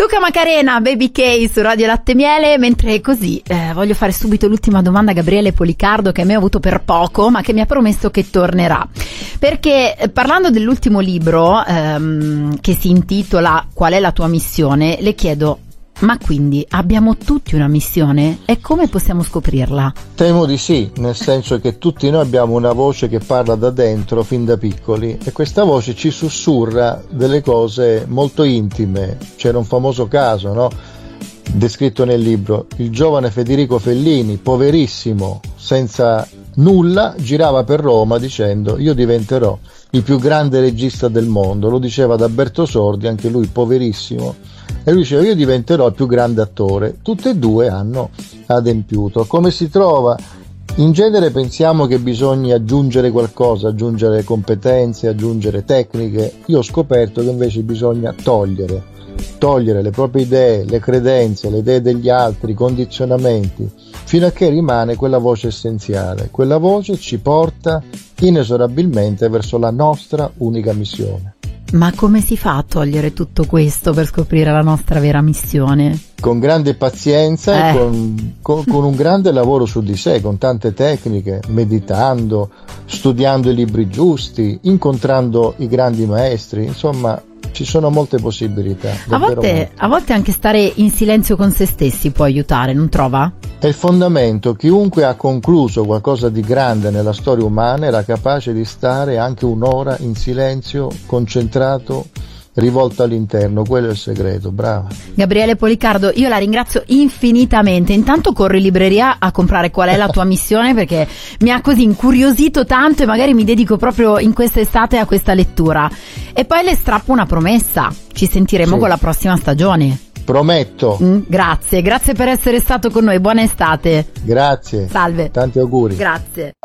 Luca Macarena, Baby K su Radio Latte Miele, mentre così voglio fare subito l'ultima domanda a Gabriele Policardo, che a me ha avuto per poco ma che mi ha promesso che tornerà, perché parlando dell'ultimo libro che si intitola Qual è la tua missione, le chiedo: ma quindi abbiamo tutti una missione e come possiamo scoprirla? Temo di sì, nel senso che tutti noi abbiamo una voce che parla da dentro fin da piccoli e questa voce ci sussurra delle cose molto intime. C'era un famoso caso, no? Descritto nel libro: il giovane Federico Fellini, poverissimo, senza nulla, girava per Roma dicendo: io diventerò il più grande regista del mondo. Lo diceva ad Alberto Sordi, anche lui poverissimo, e lui diceva: io diventerò il più grande attore. Tutte e due hanno adempiuto. Come si trova? In genere pensiamo che bisogna aggiungere qualcosa, aggiungere competenze, aggiungere tecniche. Io ho scoperto che invece bisogna togliere le proprie idee, le credenze, le idee degli altri, i condizionamenti, fino a che rimane quella voce essenziale. Quella voce ci porta inesorabilmente verso la nostra unica missione. Ma come si fa a togliere tutto questo per scoprire la nostra vera missione? Con grande pazienza e con un grande lavoro su di sé, con tante tecniche, meditando, studiando i libri giusti, incontrando i grandi maestri, insomma ci sono molte possibilità. A volte anche stare in silenzio con se stessi può aiutare, non trova? È il fondamento. Chiunque ha concluso qualcosa di grande nella storia umana era capace di stare anche un'ora in silenzio, concentrato, rivolto all'interno. Quello è il segreto. Brava Gabriele Policardo, io la ringrazio infinitamente. Intanto corro in libreria a comprare Qual è la tua missione, perché mi ha così incuriosito tanto e magari mi dedico proprio in quest'estate a questa lettura. E poi le strappo una promessa: ci sentiremo con la prossima stagione. Prometto. Grazie per essere stato con noi, buona estate. Grazie. Salve. Tanti auguri. Grazie.